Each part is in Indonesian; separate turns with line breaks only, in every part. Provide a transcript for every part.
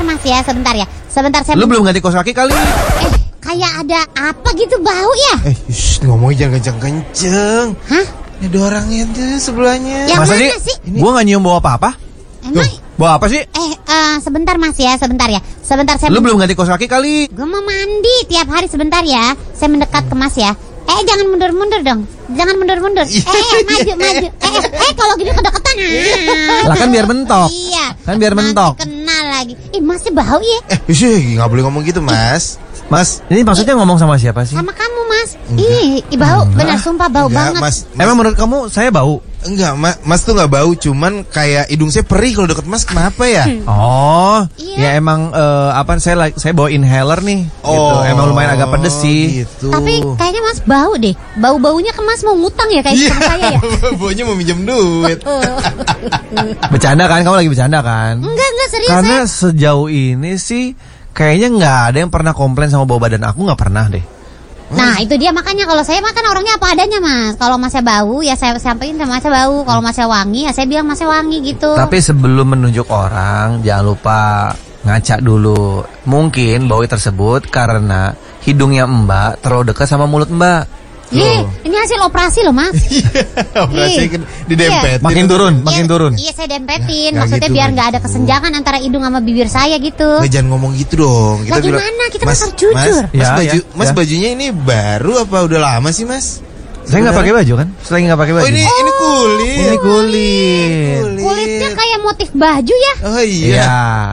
Mas ya, sebentar ya. Sebentar saya.
Lu belum ganti kaos kaki kali?
Kayak ada apa gitu bau ya?
Ngomongnya jangan kenceng-kenceng.
Hah?
Ini ada orangnya tuh sebelahnya.
Yang
Masa
mana sih?
Gua gak nyium bau apa-apa.
Emang?
Bau apa sih?
Sebentar Mas ya, sebentar ya. Sebentar saya.
Lu belum ganti kaos kaki kali?
Gue mau mandi tiap hari, sebentar ya. Saya mendekat ke Mas ya. Jangan mundur-mundur dong. Jangan mundur-mundur. Maju. Kalau gini kedeketan.
Lah kan biar mentok.
Iya.
Kan biar mentok.
Kenal lagi. Masih bau ya?
Gak boleh ngomong gitu, Mas.
Mas, ini maksudnya ngomong sama siapa sih?
Sama kamu, Mas. Bau. Benar, sumpah bau
Enggak,
banget.
Mas.
Emang menurut kamu saya bau?
Enggak, Mas tuh gak bau, cuman kayak hidung saya perih kalau deket Mas. Kenapa ya?
Oh,
Iya.
ya emang saya bawa inhaler nih. Gitu. Emang lumayan agak pedes sih.
Gitu.
Tapi kayaknya Mas bau deh. Bau-baunya ke Mas mau ngutang ya kayak sama saya ya.
Baunya mau minjem duit.
Bercanda kan? Kamu lagi bercanda kan?
Enggak serius.
Karena sejauh ini sih kayaknya nggak ada yang pernah komplain sama bau badan aku, nggak pernah deh.
Nah itu dia, makanya kalau saya makan orangnya apa adanya Mas. Kalau Masnya bau ya saya sampaikan sama Masnya bau. Kalau Masnya wangi ya saya bilang Masnya wangi gitu.
Tapi sebelum menunjuk orang jangan lupa ngaca dulu. Mungkin bau tersebut karena hidungnya Mbak terlalu dekat sama mulut Mbak.
Ini hasil operasi loh Mas.
Operasi didempetin.
Makin turun.
Iya saya dempetin.
Nggak
Maksudnya
gitu,
biar
nggak
nggak ada
gitu.
kesenjangan antara hidung sama bibir saya gitu.
Jangan ngomong gitu dong.
Lah gimana? Kita kan harus jujur.
Mas bajunya ini baru apa udah lama sih, Mas?
Saya nggak pakai baju kan? Selagi nggak pakai baju.
Ini kulit.
Ini kulit.
Kulitnya kayak motif baju ya?
Oh iya.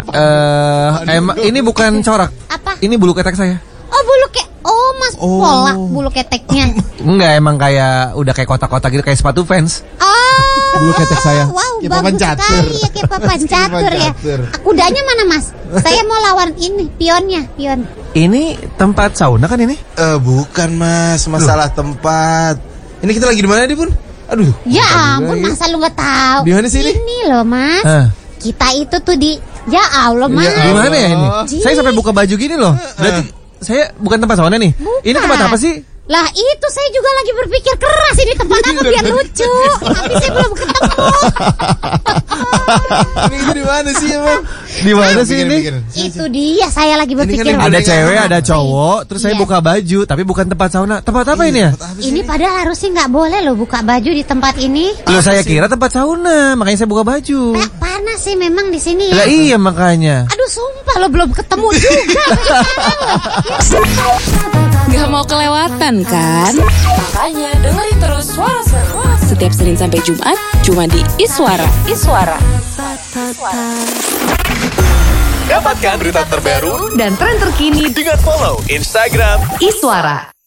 Emang ini bukan corak.
Apa?
Ini bulu ketek saya.
Oh bulu Mas pola bulu keteknya.
Enggak, emang udah kayak kotak-kotak gitu, kayak sepatu Vans. Bulu ketek saya.
Wow,
Kayak papan
bagus
catur.
sekali ya, kayak papan catur ya. Kudanya mana Mas? Saya mau lawan ini, pion.
Ini tempat sauna kan ini?
Bukan, Mas, masalah tempat. Ini kita lagi di mana, Pun? Aduh.
Ya ampun, masa lu nggak tahu?
Di mana sih ini?
Ini loh Mas. Kita itu tuh di. Ya Allah Mas.
Di mana ya ini? Saya sampai buka baju gini loh. Berarti saya bukan tempat sauna nih.
Bukan.
Ini tempat apa sih?
Lah itu saya juga lagi berpikir keras ini tempat apa biar lucu. Tapi saya belum ketemu.
Ini di mana sih, Emang?
Di mana sih ini?
Itu dia saya lagi berpikir.
kan
Ada cewek, ada cowok, terus saya
Iya.
buka baju, tapi bukan tempat sauna. Tempat apa ini ya?
Ini padahal harusnya nggak boleh loh buka baju di tempat ini.
Loh, saya kira tempat sauna, makanya saya buka baju.
Panas sih memang di sini
Lah
ya.
iya makanya.
Aduh sumpah lo belum ketemu juga.
Gak mau kelewatan kan? Makanya dengerin terus Suara Seru setiap Senin sampai Jumat cuma di Iswara.
Dapatkan berita terbaru
Dan tren terkini
dengan follow Instagram
Iswara.